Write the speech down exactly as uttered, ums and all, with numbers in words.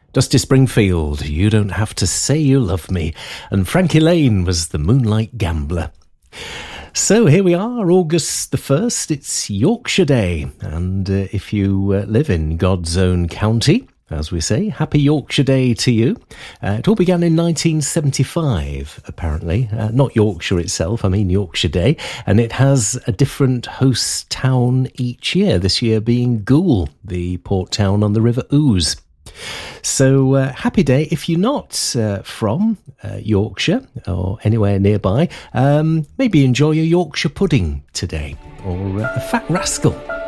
Dusty Springfield, You Don't Have to Say You Love Me, and Frankie Lane was The Moonlight Gambler. So here we are, August the first, it's Yorkshire Day, and uh, if you uh, live in God's own county, as we say, happy Yorkshire Day to you. Uh, it all began in nineteen seventy-five, apparently. Uh, not Yorkshire itself, I mean Yorkshire Day. And it has a different host town each year, this year being Goole, the port town on the River Ouse. So uh, happy day. If you're not uh, from uh, Yorkshire or anywhere nearby, um, maybe enjoy a Yorkshire pudding today, or uh, a fat rascal.